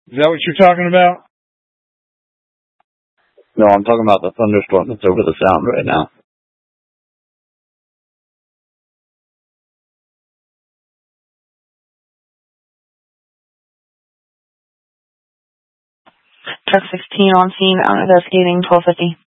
Is that what you're talking about? No, I'm talking about the thunderstorm that's over the sound right now. Truck 16 on scene, out investigating 1250.